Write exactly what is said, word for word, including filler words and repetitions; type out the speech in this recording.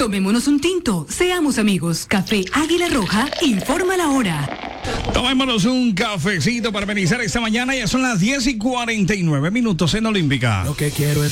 Tomémonos un tinto, seamos amigos. Café Águila Roja, informa la hora. Tomémonos un cafecito para amenizar esta mañana. Ya son las diez y cuarenta y nueve minutos en Olímpica. Lo que quiero es